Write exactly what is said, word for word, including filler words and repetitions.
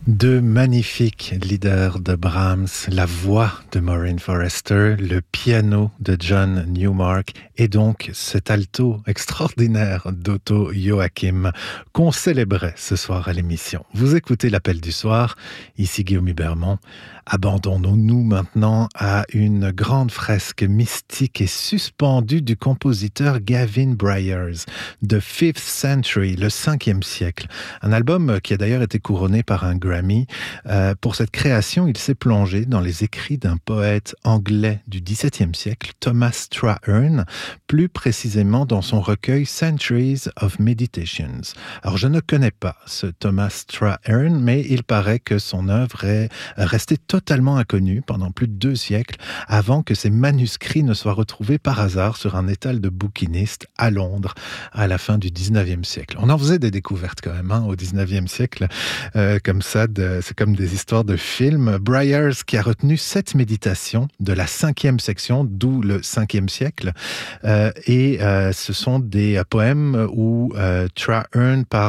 Deux magnifiques leaders de Brahms, la voix de Maureen Forrester, le piano de John Newmark et donc cet alto extraordinaire d'Otto Joachim qu'on célébrait ce soir à l'émission. Vous écoutez l'Appel du soir, ici Guillaume Hubermont. Abandonnons-nous maintenant à une grande fresque mystique et suspendue du compositeur Gavin Bryars, The Fifth Century, le cinquième siècle. Un album qui a d'ailleurs été couronné par un Grammy. Euh, pour cette création, il s'est plongé dans les écrits d'un poète anglais du dix-septième siècle, Thomas Traherne, plus précisément dans son recueil Centuries of Meditations. Alors, je ne connais pas ce Thomas Traherne, mais il paraît que son œuvre est restée totalement inconnue pendant plus de deux siècles avant que ses manuscrits ne soient retrouvés par hasard sur un étal de bouquinistes à Londres à la fin du dix-neuvième siècle. On en faisait des découvertes quand même hein, au dix-neuvième siècle, euh, comme ça, de, c'est comme des histoires de films. Bryars qui a retenu sept méditations de la cinquième section, d'où le cinquième siècle, euh, et euh, ce sont des poèmes où euh, Traherne parle